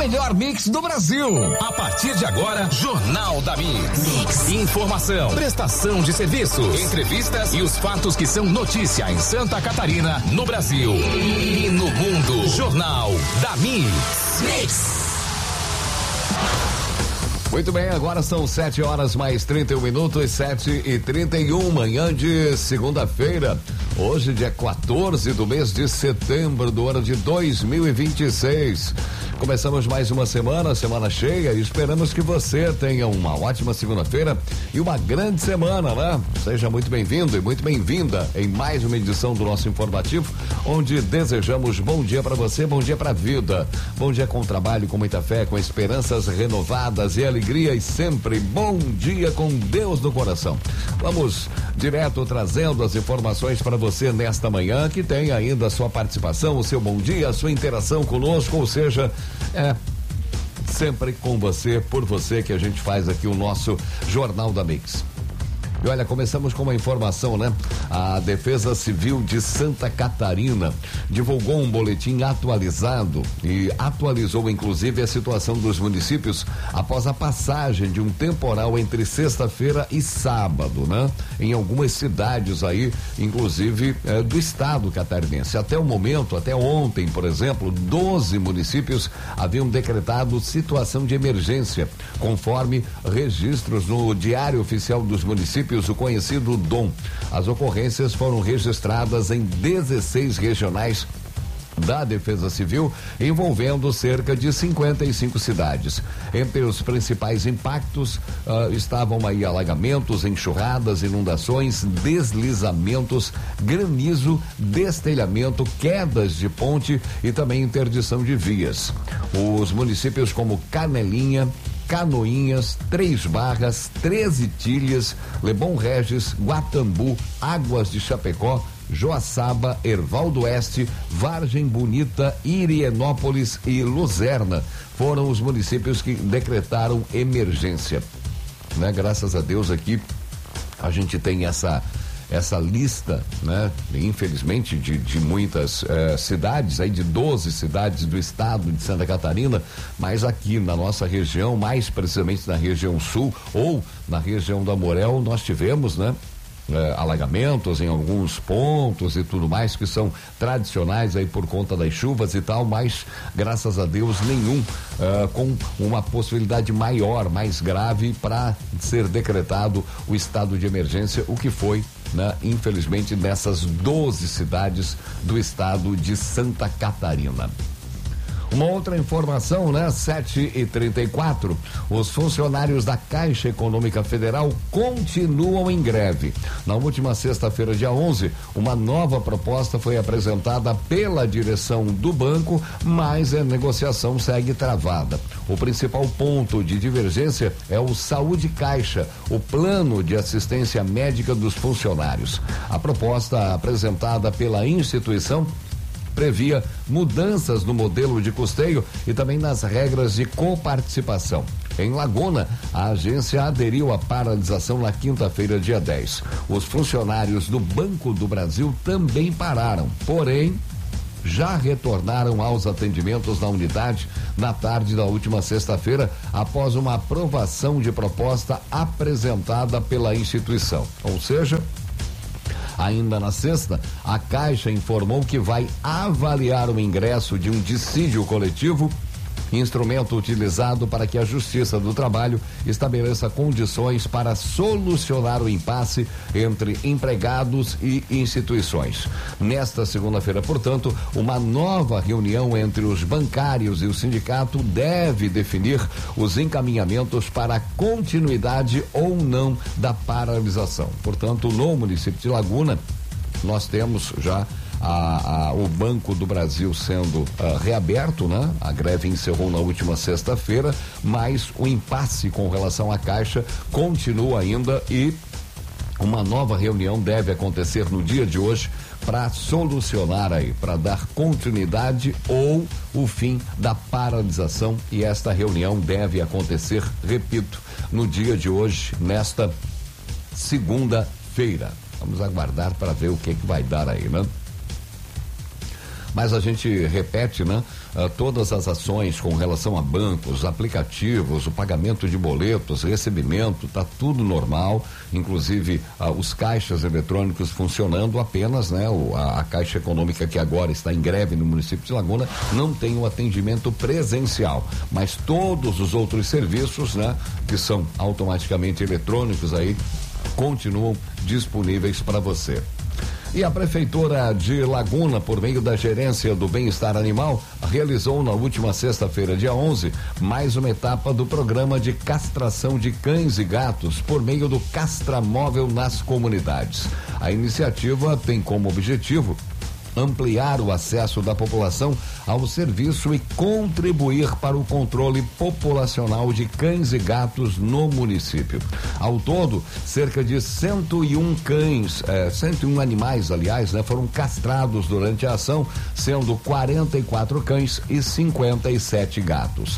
melhor mix do Brasil. A partir de agora, Jornal da Mix. Informação, prestação de serviços, entrevistas e os fatos que são notícia em Santa Catarina, no Brasil e no mundo. Jornal da Mix. Muito bem, agora são 7h mais 31 minutos, 7h31, manhã de segunda-feira. Hoje, dia 14 do mês de setembro do ano de 2026. Começamos mais uma semana cheia, e esperamos que você tenha uma ótima segunda-feira e uma grande semana, né? Seja muito bem-vindo e muito bem-vinda em mais uma edição do nosso informativo, onde desejamos bom dia para você, bom dia para a vida, bom dia com trabalho, com muita fé, com esperanças renovadas e alegria, e sempre bom dia com Deus no coração. Vamos direto trazendo as informações para você nesta manhã, que tem ainda a sua participação, o seu bom dia, a sua interação conosco, ou seja, sempre com você, por você, que a gente faz aqui o nosso Jornal da Mix. E olha, começamos com uma informação, né? A Defesa Civil de Santa Catarina divulgou um boletim atualizado e atualizou inclusive a situação dos municípios após a passagem de um temporal entre sexta-feira e sábado, né? Em algumas cidades aí, inclusive do estado catarinense. Até o momento, até ontem, por exemplo, 12 municípios haviam decretado situação de emergência, conforme registros no Diário Oficial dos Municípios, o conhecido DOM. As ocorrências foram registradas em 16 regionais da Defesa Civil, envolvendo cerca de 55 cidades. Entre os principais impactos estavam aí alagamentos, enxurradas, inundações, deslizamentos, granizo, destelhamento, quedas de ponte e também interdição de vias. Os municípios como Canelinha, Canoinhas, Três Barras, 13 Tilhas, Lebon Regis, Guatambu, Águas de Chapecó, Joaçaba, Erval do Oeste, Vargem Bonita, Irienópolis e Luzerna foram os municípios que decretaram emergência, né? Graças a Deus aqui a gente tem essa lista, né? Infelizmente de muitas cidades, aí de 12 cidades do estado de Santa Catarina, mas aqui na nossa região, mais precisamente na região sul ou na região da Morel, nós tivemos, né? Alagamentos em alguns pontos e tudo mais que são tradicionais aí por conta das chuvas e tal, mas graças a Deus nenhum com uma possibilidade maior, mais grave para ser decretado o estado de emergência, o que foi, né, infelizmente nessas 12 cidades do estado de Santa Catarina. Uma outra informação, né? 7h34, os funcionários da Caixa Econômica Federal continuam em greve. Na última sexta-feira, dia 11, uma nova proposta foi apresentada pela direção do banco, mas a negociação segue travada. O principal ponto de divergência é o Saúde Caixa, o plano de assistência médica dos funcionários. A proposta apresentada pela instituição previa mudanças no modelo de custeio e também nas regras de coparticipação. Em Laguna, a agência aderiu à paralisação na quinta-feira, dia 10. Os funcionários do Banco do Brasil também pararam, porém já retornaram aos atendimentos na unidade na tarde da última sexta-feira, após uma aprovação de proposta apresentada pela instituição. Ou seja, ainda na sexta, a Caixa informou que vai avaliar o ingresso de um dissídio coletivo, instrumento utilizado para que a Justiça do Trabalho estabeleça condições para solucionar o impasse entre empregados e instituições. Nesta segunda-feira, portanto, uma nova reunião entre os bancários e o sindicato deve definir os encaminhamentos para a continuidade ou não da paralisação. Portanto, no município de Laguna, nós temos já o Banco do Brasil sendo reaberto, né? A greve encerrou na última sexta-feira, mas o impasse com relação à Caixa continua ainda e uma nova reunião deve acontecer no dia de hoje para solucionar aí, para dar continuidade ou o fim da paralisação, e esta reunião deve acontecer, repito, no dia de hoje, nesta segunda-feira. Vamos aguardar para ver o que vai dar aí, né? Mas a gente repete, né? Todas as ações com relação a bancos, aplicativos, o pagamento de boletos, recebimento, tá tudo normal, inclusive os caixas eletrônicos funcionando apenas, né? A Caixa Econômica, que agora está em greve no município de Laguna, não tem o atendimento presencial, mas todos os outros serviços, né? Que são automaticamente eletrônicos aí, continuam disponíveis para você. E a Prefeitura de Laguna, por meio da Gerência do Bem-Estar Animal, realizou na última sexta-feira, dia 11, mais uma etapa do programa de castração de cães e gatos por meio do Castramóvel nas comunidades. A iniciativa tem como objetivo ampliar o acesso da população ao serviço e contribuir para o controle populacional de cães e gatos no município. Ao todo, cerca de 101 cães, 101 animais, aliás, né, foram castrados durante a ação, sendo 44 cães e 57 gatos.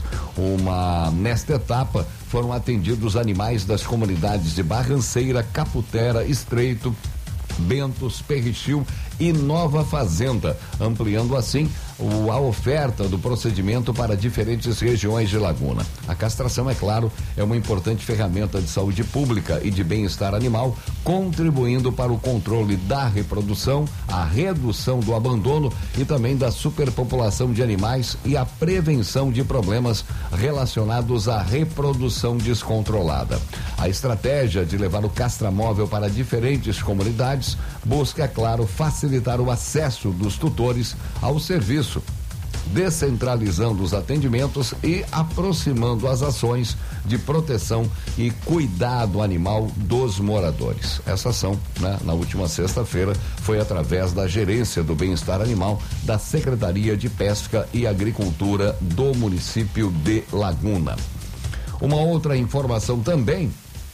Nesta etapa, foram atendidos animais das comunidades de Barranceira, Caputera, Estreito, Bentos, Perrichil e Nova Fazenda, ampliando assim a oferta do procedimento para diferentes regiões de Laguna. A castração, é claro, é uma importante ferramenta de saúde pública e de bem-estar animal, contribuindo para o controle da reprodução, a redução do abandono e também da superpopulação de animais e a prevenção de problemas relacionados à reprodução descontrolada. A estratégia de levar o castramóvel para diferentes comunidades busca, é claro, facilitar o acesso dos tutores ao serviço, descentralizando os atendimentos e aproximando as ações de proteção e cuidado animal dos moradores. Essa ação, né, na última sexta-feira, foi através da Gerência do Bem-Estar Animal da Secretaria de Pesca e Agricultura do município de Laguna. Uma outra informação também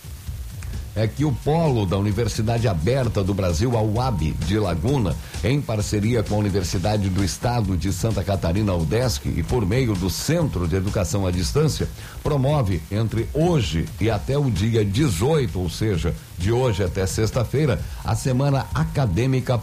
é que o polo da Universidade Aberta do Brasil, a UAB de Laguna, em parceria com a Universidade do Estado de Santa Catarina, UDESC, e por meio do Centro de Educação à Distância, promove entre hoje e até o dia 18, ou seja, de hoje até sexta-feira, a Semana Acadêmica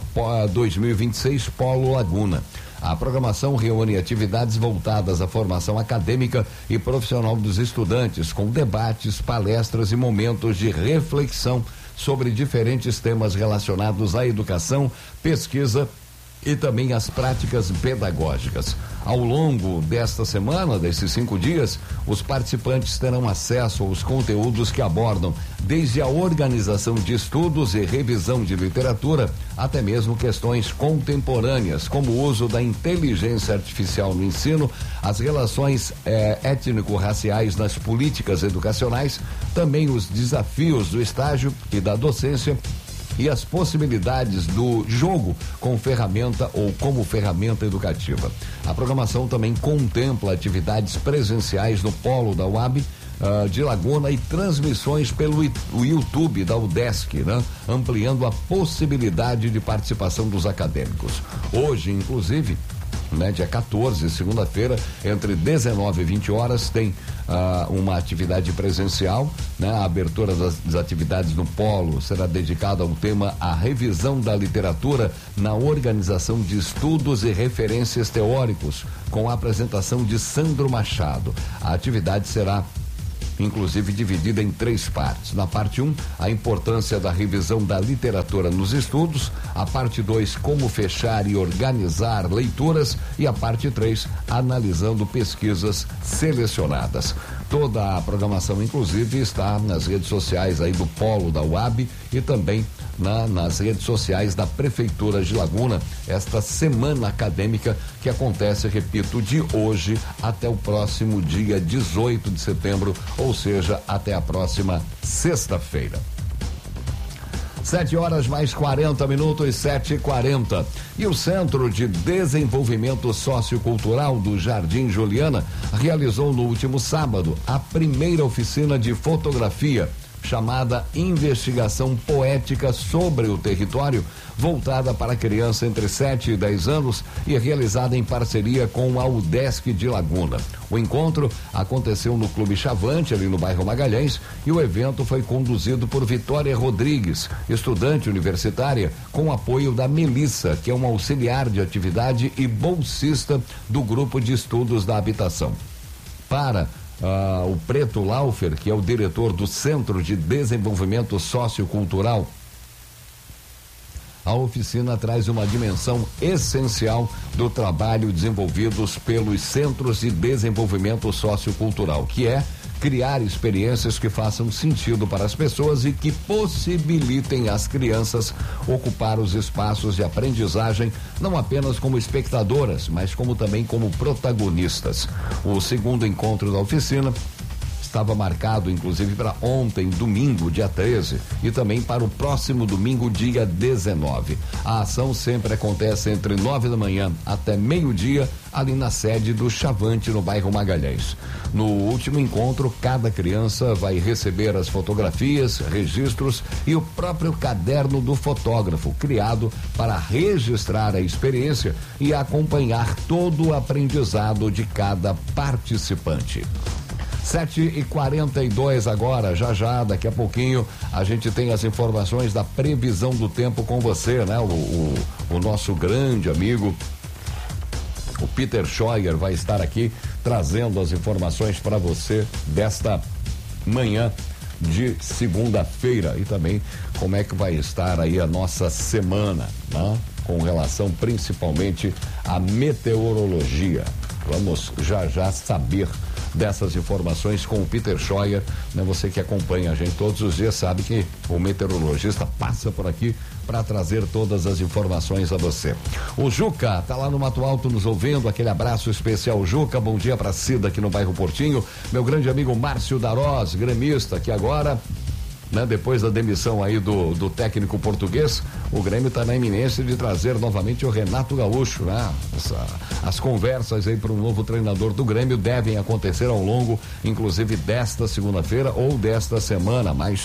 2026 Polo Laguna. A programação reúne atividades voltadas à formação acadêmica e profissional dos estudantes, com debates, palestras e momentos de reflexão sobre diferentes temas relacionados à educação, pesquisa e também as práticas pedagógicas. Ao longo desta semana, desses 5 dias, os participantes terão acesso aos conteúdos que abordam desde a organização de estudos e revisão de literatura, até mesmo questões contemporâneas, como o uso da inteligência artificial no ensino, as relações étnico-raciais nas políticas educacionais, também os desafios do estágio e da docência, e as possibilidades do jogo com ferramenta ou como ferramenta educativa. A programação também contempla atividades presenciais no polo da UAB de Laguna e transmissões pelo YouTube da UDESC, né? Ampliando a possibilidade de participação dos acadêmicos. Hoje, inclusive, né, dia 14, segunda-feira, entre 19 e 20 horas, tem uma atividade presencial, né? A abertura das atividades no polo será dedicada ao tema A Revisão da Literatura na Organização de Estudos e Referências Teóricos, com a apresentação de Sandro Machado. A atividade será inclusive dividida em 3 partes. Na parte 1, a importância da revisão da literatura nos estudos, a parte 2, como fechar e organizar leituras, e a parte 3, analisando pesquisas selecionadas. Toda a programação, inclusive, está nas redes sociais aí do polo da UAB e também nas redes sociais da Prefeitura de Laguna, esta semana acadêmica que acontece, repito, de hoje até o próximo dia 18 de setembro, ou seja, até a próxima sexta-feira. 7 horas mais 40 minutos, 7h40. E o Centro de Desenvolvimento Sociocultural do Jardim Juliana realizou no último sábado a primeira oficina de fotografia chamada Investigação Poética sobre o Território, voltada para criança entre 7 e 10 anos e realizada em parceria com a UDESC de Laguna. O encontro aconteceu no Clube Chavante, ali no bairro Magalhães, e o evento foi conduzido por Vitória Rodrigues, estudante universitária, com apoio da Melissa, que é uma auxiliar de atividade e bolsista do Grupo de Estudos da Habitação. Para o Preto Laufer, que é o diretor do Centro de Desenvolvimento Sociocultural, a oficina traz uma dimensão essencial do trabalho desenvolvidos pelos Centros de Desenvolvimento Sociocultural, que é criar experiências que façam sentido para as pessoas e que possibilitem às crianças ocupar os espaços de aprendizagem, não apenas como espectadoras, mas como também como protagonistas. O segundo encontro da oficina estava marcado, inclusive, para ontem, domingo, dia 13, e também para o próximo domingo, dia 19. A ação sempre acontece entre 9 da manhã até meio-dia, ali na sede do Chavante, no bairro Magalhães. No último encontro, cada criança vai receber as fotografias, registros e o próprio caderno do fotógrafo, criado para registrar a experiência e acompanhar todo o aprendizado de cada participante. 7h42 agora, já, daqui a pouquinho a gente tem as informações da previsão do tempo com você, né? O nosso grande amigo, o Peter Scheuer, vai estar aqui trazendo as informações para você desta manhã de segunda-feira e também como é que vai estar aí a nossa semana, né? Com relação principalmente à meteorologia. Vamos já saber dessas informações com o Peter Scheuer, né? Você que acompanha a gente todos os dias sabe que o meteorologista passa por aqui para trazer todas as informações a você. O Juca tá lá no Mato Alto nos ouvindo, aquele abraço especial, Juca, bom dia pra Cida aqui no bairro Portinho, meu grande amigo Márcio Darós, gremista, que agora, né, depois da demissão aí do técnico português, o Grêmio está na iminência de trazer novamente o Renato Gaúcho, né? As conversas aí para um novo treinador do Grêmio devem acontecer ao longo, inclusive, desta segunda-feira ou desta semana, mas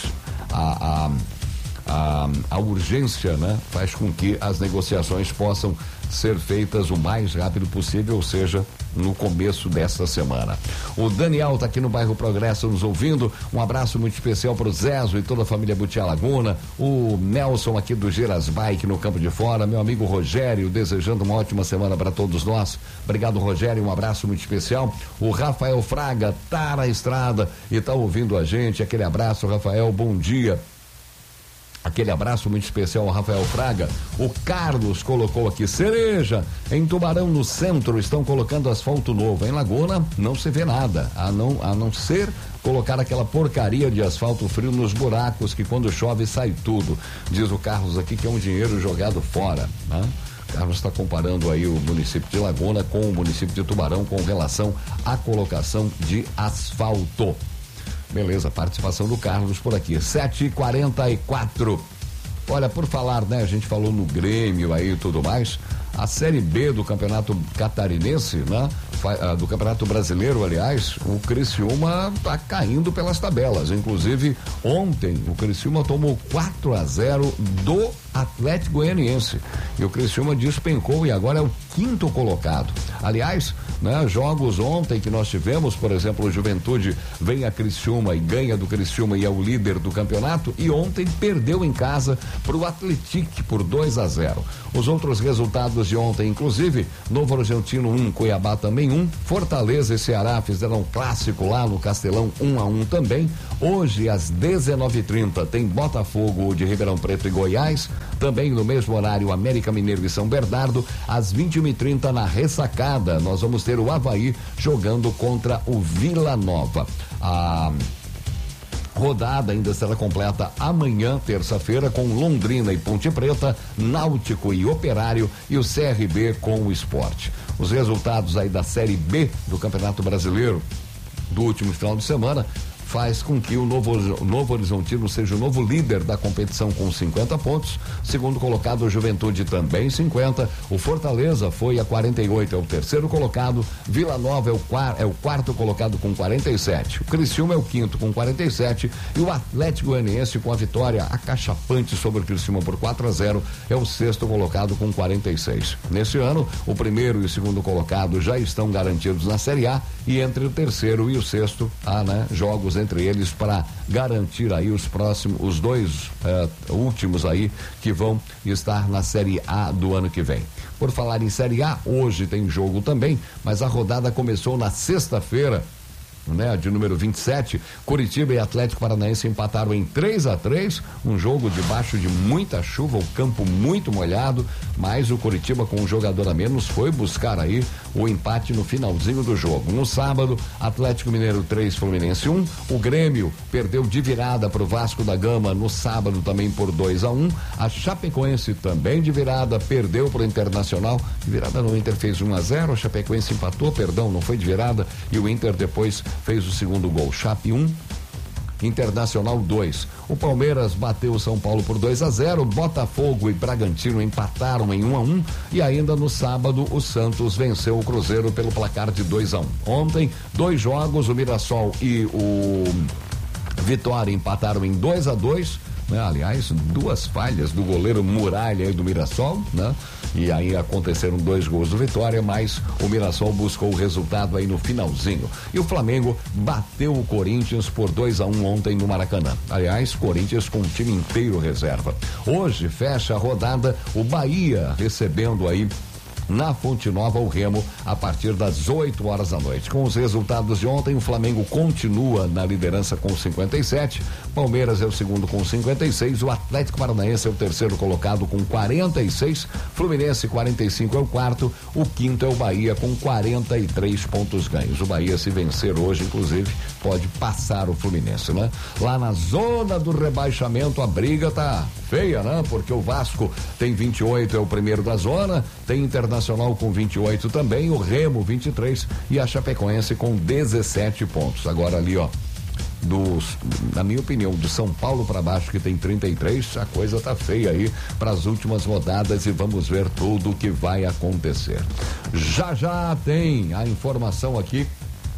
a urgência, né, faz com que as negociações possam ser feitas o mais rápido possível, ou seja, no começo desta semana. O Daniel tá aqui no bairro Progresso nos ouvindo, um abraço muito especial pro Zezo e toda a família Butiá Laguna, o Nelson aqui do Geras Bike no Campo de Fora, meu amigo Rogério desejando uma ótima semana para todos nós, obrigado Rogério, um abraço muito especial. O Rafael Fraga tá na estrada e tá ouvindo a gente, aquele abraço Rafael, bom dia. Aquele abraço muito especial ao Rafael Fraga. O Carlos colocou aqui, Cereja, em Tubarão no centro estão colocando asfalto novo. Em Laguna não se vê nada, a não ser colocar aquela porcaria de asfalto frio nos buracos que quando chove sai tudo. Diz o Carlos aqui que é um dinheiro jogado fora, né? Carlos está comparando aí o município de Laguna com o município de Tubarão com relação à colocação de asfalto. Beleza, participação do Carlos por aqui, 7h44. Olha, por falar, né, a gente falou no Grêmio aí e tudo mais, a Série B do Campeonato Catarinense, né, do Campeonato Brasileiro, aliás, o Criciúma tá caindo pelas tabelas, inclusive ontem o Criciúma tomou 4-0 do Atlético Goianiense e o Criciúma despencou e agora é o 5º colocado. Aliás, né, jogos ontem que nós tivemos, por exemplo, o Juventude vem a Criciúma e ganha do Criciúma e é o líder do campeonato, e ontem perdeu em casa pro Atlético por 2-0. Os outros resultados de ontem, inclusive, Novo Horizontino 1, Cuiabá também 1, Fortaleza e Ceará fizeram um clássico lá no Castelão 1-1 também. Hoje às 19h30 tem Botafogo de Ribeirão Preto e Goiás, também no mesmo horário América Mineiro e São Bernardo. Às 21h30 na Ressacada nós vamos ter o Avaí jogando contra o Vila Nova. A rodada ainda será completa amanhã, terça-feira, com Londrina e Ponte Preta, Náutico e Operário e o CRB com o Sport. Os resultados aí da Série B do Campeonato Brasileiro do último final de semana faz com que o Novo Horizontino seja o novo líder da competição com 50 pontos. Segundo colocado, o Juventude também 50. O Fortaleza foi a 48, é o terceiro colocado. Vila Nova é o quarto colocado com 47. O Criciúma é o quinto com 47 e o Atlético Goianiense, com a vitória acachapante sobre o Criciúma por 4-0, é o sexto colocado com 46. Nesse ano, o primeiro e o segundo colocado já estão garantidos na Série A e entre o terceiro e o sexto há, né, jogos entre eles para garantir aí os dois últimos aí que vão estar na Série A do ano que vem. Por falar em Série A, hoje tem jogo também, mas a rodada começou na sexta-feira, né, de número 27. Curitiba e Atlético Paranaense empataram em 3-3, um jogo debaixo de muita chuva, o campo muito molhado, mas o Curitiba, com um jogador a menos, foi buscar aí o empate no finalzinho do jogo. No sábado, Atlético Mineiro 3, Fluminense 1. O Grêmio perdeu de virada para o Vasco da Gama no sábado também por 2-1. A Chapecoense também de virada perdeu para o Internacional. De virada no Inter fez 1-0, a Chapecoense empatou, não foi de virada, e o Inter depois fez o segundo gol. Chape 1, Internacional 2. O Palmeiras bateu o São Paulo por 2-0. Botafogo e Bragantino empataram em 1-1 e ainda no sábado o Santos venceu o Cruzeiro pelo placar de 2-1. Ontem, 2 jogos, o Mirassol e o Vitória empataram em 2-2. Né? Aliás, 2 falhas do goleiro Muralha e do Mirassol, né? E aí aconteceram 2 gols do Vitória, mas o Mirassol buscou o resultado aí no finalzinho. E o Flamengo bateu o Corinthians por 2-1 ontem no Maracanã. Aliás, Corinthians com o time inteiro reserva. Hoje fecha a rodada o Bahia recebendo aí na Fonte Nova o Remo a partir das 8 horas da noite. Com os resultados de ontem, o Flamengo continua na liderança com 57, Palmeiras é o segundo com 56, o Atlético Paranaense é o terceiro colocado com 46, Fluminense 45 é o quarto, o quinto é o Bahia com 43 pontos ganhos. O Bahia, se vencer hoje, inclusive, pode passar o Fluminense, né? Lá na zona do rebaixamento a briga tá feia, né? Porque o Vasco tem 28, é o primeiro da zona, tem Internacional com 28 também, o Remo 23 e a Chapecoense com 17 pontos. Agora ali, ó, na minha opinião, do São Paulo para baixo, que tem 33, a coisa tá feia aí para as últimas rodadas e vamos ver tudo o que vai acontecer. Já tem a informação aqui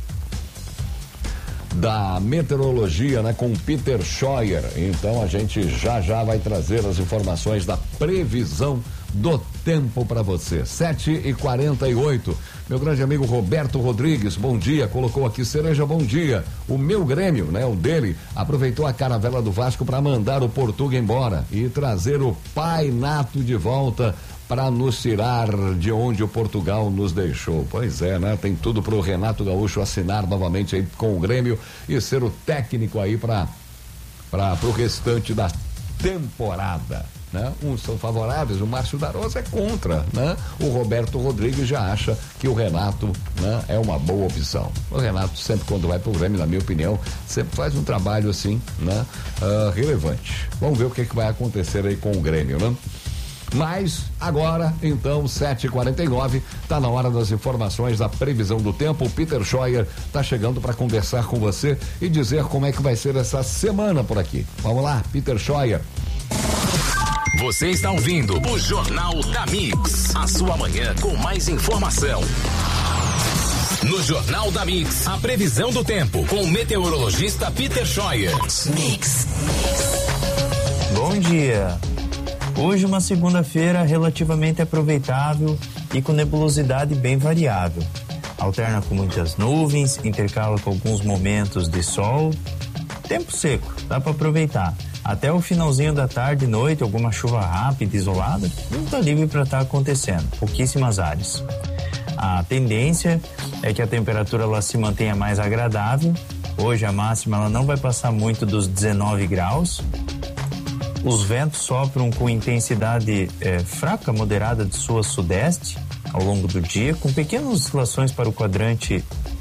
da meteorologia, né, com Peter Scheuer. Então a gente já vai trazer as informações da previsão do tempo para você. 7h48. Meu grande amigo Roberto Rodrigues, bom dia, colocou aqui: Cereja, bom dia. O meu Grêmio, né, o dele, aproveitou a caravela do Vasco para mandar o Portuga embora e trazer o Pai Nato de volta para nos tirar de onde o Portugal nos deixou. Pois é, né? Tem tudo pro Renato Gaúcho assinar novamente aí com o Grêmio e ser o técnico aí para pro restante da temporada, né? Uns são favoráveis, o Márcio Darosa é contra, né? O Roberto Rodrigues já acha que o Renato, né, é uma boa opção. O Renato sempre, quando vai pro Grêmio, na minha opinião, sempre faz um trabalho assim, né? Relevante. Vamos ver o que vai acontecer aí com o Grêmio, né? Mas agora, então, 7h49, tá na hora das informações da previsão do tempo. O Peter Scheuer tá chegando para conversar com você e dizer como é que vai ser essa semana por aqui. Vamos lá, Peter Scheuer. Você está ouvindo o Jornal da Mix, a sua manhã com mais informação. No Jornal da Mix, a previsão do tempo com o meteorologista Peter Scheuer. Mix. Bom dia. Hoje uma segunda-feira relativamente aproveitável e com nebulosidade bem variável. Alterna com muitas nuvens, intercala com alguns momentos de sol. Tempo seco, dá para aproveitar. Até o finalzinho da tarde e noite, alguma chuva rápida, isolada, não está livre para estar acontecendo. Pouquíssimas áreas. A tendência é que a temperatura ela se mantenha mais agradável. Hoje a máxima ela não vai passar muito dos 19 graus. Os ventos sopram com intensidade fraca, moderada de sul a sudeste ao longo do dia, com pequenas oscilações para o quadrante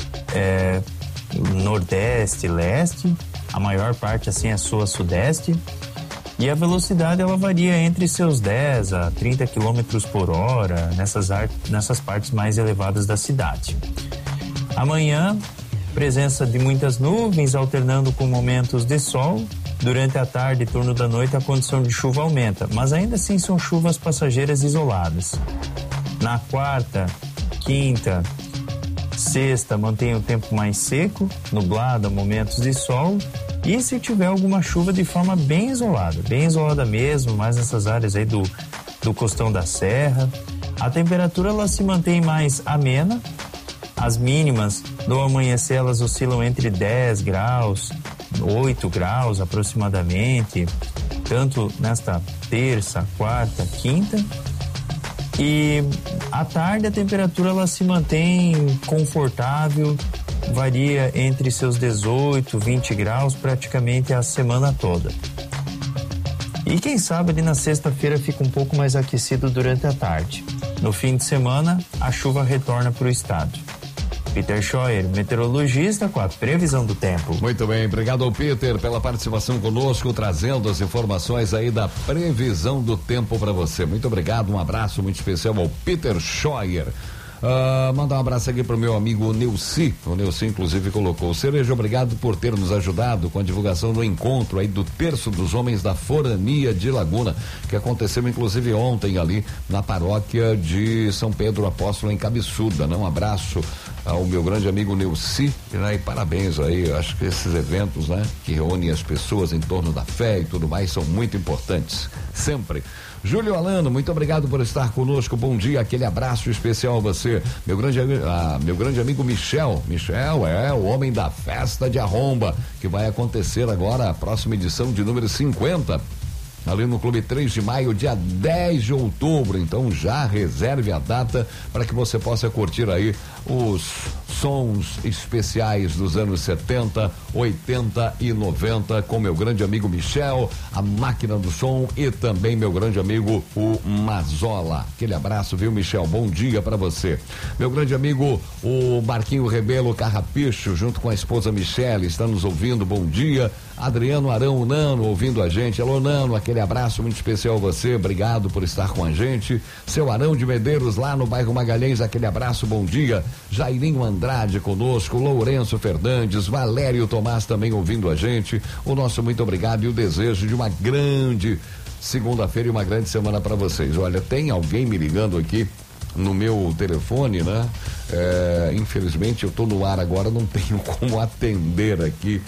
nordeste e leste. A maior parte assim é sul a sudeste. E a velocidade ela varia entre seus 10 a 30 km por hora nessas partes mais elevadas da cidade. Amanhã Presença de muitas nuvens, alternando com momentos de sol. Durante a tarde e turno da noite, a condição de chuva aumenta, mas ainda assim são chuvas passageiras isoladas. Na quarta, quinta, sexta, mantém o tempo mais seco, nublado, momentos de sol. E se tiver alguma chuva de forma bem isolada mesmo, mais nessas áreas aí do costão da serra, a temperatura ela se mantém mais amena. As mínimas no amanhecer elas oscilam entre 10 graus, 8 graus aproximadamente, tanto nesta terça, quarta, quinta. E à tarde a temperatura ela se mantém confortável, varia entre seus 18, 20 graus praticamente a semana toda. E quem sabe ali na sexta-feira fica um pouco mais aquecido durante a tarde. No fim de semana, a chuva retorna para o estado. Peter Scheuer, meteorologista, com a previsão do tempo. Muito bem, obrigado ao Peter pela participação conosco, trazendo as informações aí da previsão do tempo para você. Muito obrigado, um abraço muito especial ao Peter Scheuer. Mandar um abraço aqui pro meu amigo Neuci. O Neuci inclusive colocou: Cereja, obrigado por ter nos ajudado com a divulgação do encontro aí do Terço dos Homens da Forania de Laguna, que aconteceu inclusive ontem ali na paróquia de São Pedro Apóstolo em Cabeçuda, né? Um abraço ao meu grande amigo Neuci, né? E parabéns aí, acho que esses eventos, né? Que reúnem as pessoas em torno da fé e tudo mais são muito importantes, sempre. Júlio Alano, muito obrigado por estar conosco, bom dia, aquele abraço especial a você, meu grande amigo Michel é o homem da festa de arromba, que vai acontecer agora, a próxima edição de número 50, ali no Clube 3 de Maio, dia 10 de outubro, então já reserve a data para que você possa curtir aí os sons especiais dos anos 70, 80 e 90 com meu grande amigo Michel, a máquina do som e também meu grande amigo o Mazola. Aquele abraço, viu, Michel? Bom dia para você. Meu grande amigo o Marquinho Rebelo Carrapicho, junto com a esposa Michele, está nos ouvindo, bom dia. Adriano Arão Nano ouvindo a gente, alô Nano, aquele abraço muito especial a você, obrigado por estar com a gente. Seu Arão de Medeiros lá no bairro Magalhães, aquele abraço, bom dia. Jairinho Andrade conosco, Lourenço Fernandes, Valério Tomás também ouvindo a gente, o nosso muito obrigado e o desejo de uma grande segunda-feira e uma grande semana para vocês. Olha, tem alguém me ligando aqui no meu telefone, né? Infelizmente eu tô no ar agora, não tenho como atender aqui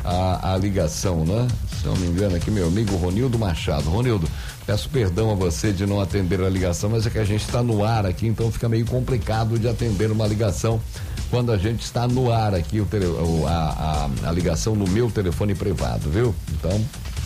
a ligação, né? Se não me engano aqui, meu amigo Ronildo Machado. Ronildo, peço perdão a você de não atender a ligação, mas é que a gente está no ar aqui, então fica meio complicado de atender uma ligação quando a gente está no ar aqui, a ligação no meu telefone privado, viu? Então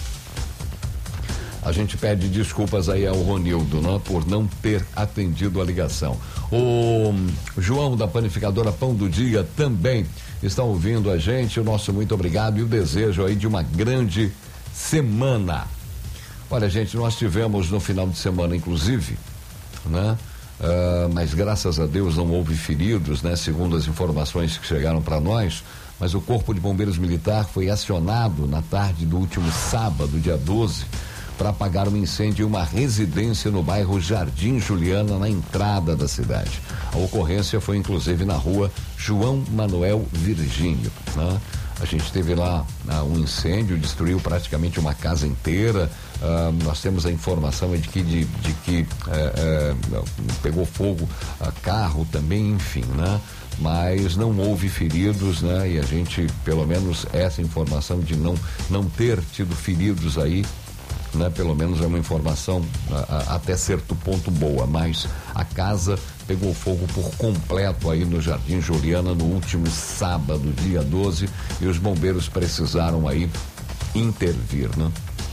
a gente pede desculpas aí ao Ronildo, né, por não ter atendido a ligação. O João da panificadora Pão do Dia também está ouvindo a gente, o nosso muito obrigado e o desejo aí de uma grande semana. Olha, gente, nós tivemos no final de semana, inclusive, né? Mas graças a Deus não houve feridos, né? Segundo as informações que chegaram para nós, mas o Corpo de Bombeiros Militar foi acionado na tarde do último sábado, dia 12, para apagar um incêndio em uma residência no bairro Jardim Juliana, na entrada da cidade. A ocorrência foi inclusive na rua João Manuel Virgínio, né? A gente teve lá um incêndio, destruiu praticamente uma casa inteira. Nós temos a informação de que pegou fogo carro também, enfim, né? Mas não houve feridos, né? E a gente, pelo menos essa informação de não ter tido feridos aí, né? Pelo menos é uma informação até certo ponto boa, mas a casa pegou fogo por completo aí no Jardim Juliana no último sábado, dia 12, e os bombeiros precisaram aí intervir, né?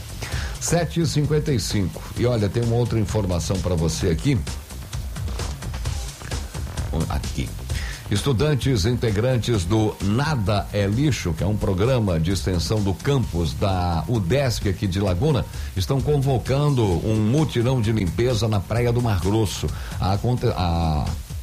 7h55. E olha, tem uma outra informação para você aqui. Aqui. Estudantes integrantes do Nada é Lixo, que é um programa de extensão do campus da UDESC aqui de Laguna, estão convocando um mutirão de limpeza na Praia do Mar Grosso.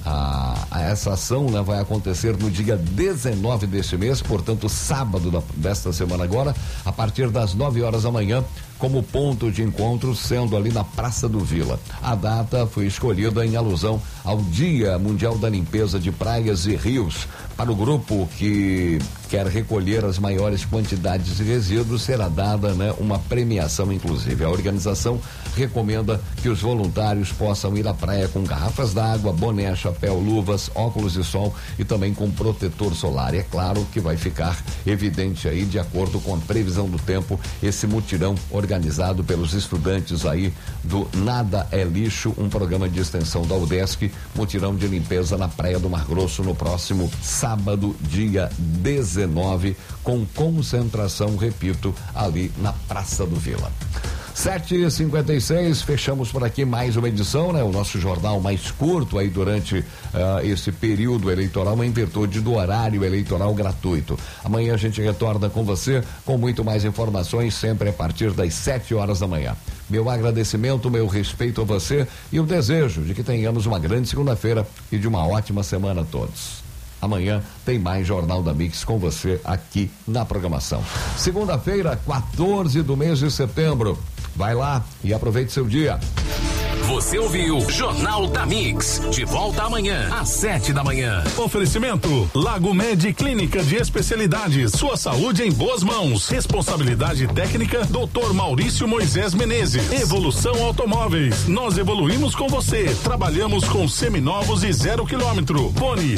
Essa ação, né, vai acontecer no dia 19 deste mês, portanto, sábado desta semana agora, a partir das 9 horas da manhã, como ponto de encontro, sendo ali na Praça do Vila. A data foi escolhida em alusão ao Dia Mundial da Limpeza de Praias e Rios. Para o grupo que quer recolher as maiores quantidades de resíduos, será dada, né, uma premiação, inclusive. A organização recomenda que os voluntários possam ir à praia com garrafas d'água, boné, chapéu, luvas, óculos de sol e também com protetor solar. E é claro que vai ficar evidente aí, de acordo com a previsão do tempo, esse mutirão organizado pelos estudantes aí do Nada é Lixo, um programa de extensão da UDESC, mutirão de limpeza na Praia do Mar Grosso no próximo sábado, dia 19, com concentração, repito, ali na Praça do Vila. 7h56, fechamos por aqui mais uma edição, né? O nosso jornal mais curto aí durante esse período eleitoral, em virtude do horário eleitoral gratuito. Amanhã a gente retorna com você com muito mais informações, sempre a partir das 7 horas da manhã. Meu agradecimento, meu respeito a você e o desejo de que tenhamos uma grande segunda-feira e de uma ótima semana a todos. Amanhã tem mais Jornal da Mix com você aqui na programação. Segunda-feira, 14 do mês de setembro. Vai lá e aproveite seu dia. Você ouviu Jornal da Mix. De volta amanhã, às 7 da manhã. Oferecimento Lago Med Clínica de Especialidades. Sua saúde em boas mãos. Responsabilidade técnica Dr. Maurício Moisés Menezes. Evolução Automóveis. Nós evoluímos com você. Trabalhamos com seminovos e 0 km. Fone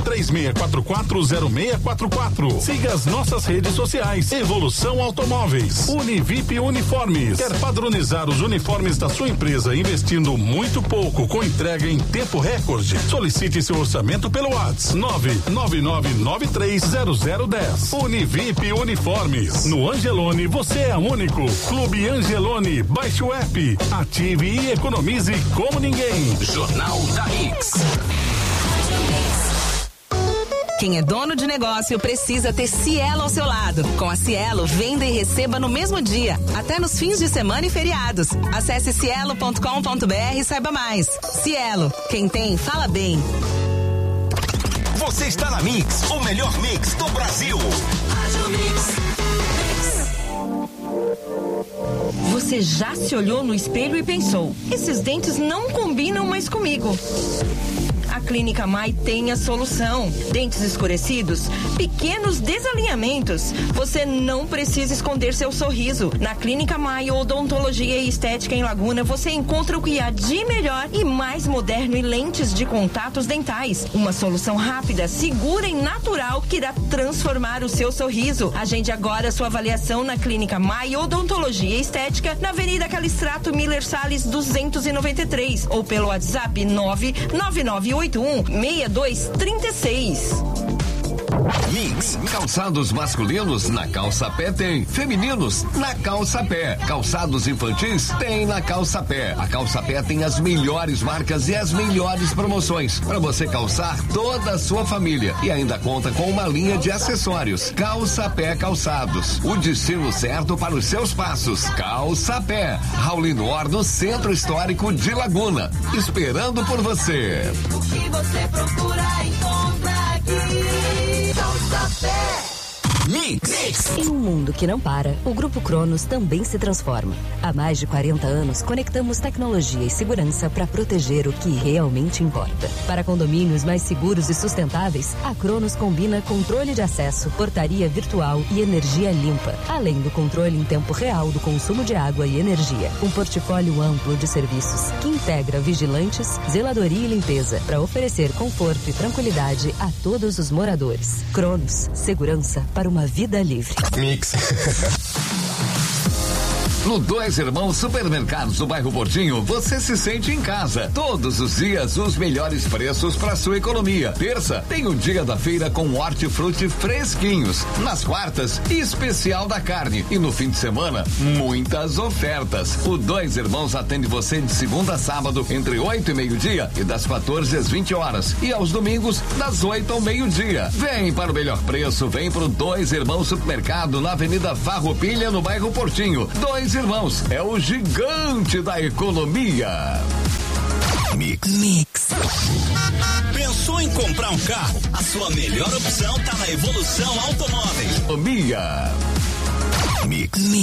36440644. Siga as nossas redes sociais. Evolução Automóveis. Univip Uniformes. Quer padronizar os uniformes da sua empresa investindo muito pouco, com entrega em tempo recorde? Solicite seu orçamento pelo WhatsApp 999930010. Univip Uniformes. No Angelone você é único. Clube Angelone. Baixe o app, ative e economize como ninguém. Jornal da Mix. Quem é dono de negócio precisa ter Cielo ao seu lado. Com a Cielo, venda e receba no mesmo dia, até nos fins de semana e feriados. Acesse cielo.com.br e saiba mais. Cielo, quem tem, fala bem. Você está na Mix, o melhor mix do Brasil. Você já se olhou no espelho e pensou: esses dentes não combinam mais comigo? A Clínica Mai tem a solução. Dentes escurecidos, pequenos desalinhamentos. Você não precisa esconder seu sorriso. Na Clínica Mai Odontologia e Estética em Laguna, você encontra o que há de melhor e mais moderno em lentes de contatos dentais. Uma solução rápida, segura e natural que irá transformar o seu sorriso. Agende agora sua avaliação na Clínica Mai Odontologia e Estética, na Avenida Calistrato Miller Salles 293, ou pelo WhatsApp 99981 6236. Mix. Calçados masculinos na Calça Pé tem. Femininos na Calça Pé. Calçados infantis tem na Calça Pé. A Calça Pé tem as melhores marcas e as melhores promoções para você calçar toda a sua família. E ainda conta com uma linha de acessórios. Calça Pé Calçados. O destino certo para os seus passos. Calça Pé. Raulino Or, no Centro Histórico de Laguna. Esperando por você. O que você procura encontra aqui. Mix. Em um mundo que não para, o Grupo Cronos também se transforma. Há mais de 40 anos, conectamos tecnologia e segurança para proteger o que realmente importa. Para condomínios mais seguros e sustentáveis, a Cronos combina controle de acesso, portaria virtual e energia limpa, além do controle em tempo real do consumo de água e energia. Um portfólio amplo de serviços que integra vigilantes, zeladoria e limpeza para oferecer conforto e tranquilidade a todos os moradores. Cronos, segurança para uma vida livre. Mix. No Dois Irmãos Supermercados do bairro Portinho, você se sente em casa. Todos os dias, os melhores preços para sua economia. Terça, tem o dia da feira com hortifruti fresquinhos. Nas quartas, especial da carne. E no fim de semana, muitas ofertas. O Dois Irmãos atende você de segunda a sábado, entre 8 e meio-dia e das 14 às 20 horas. E aos domingos, das 8 ao meio-dia. Vem para o melhor preço, vem pro Dois Irmãos Supermercado, na Avenida Farroupilha, no bairro Portinho. Dois Irmãos, é o gigante da economia. Mix. Pensou em comprar um carro? A sua melhor opção tá na Evolução Automóveis. Mix.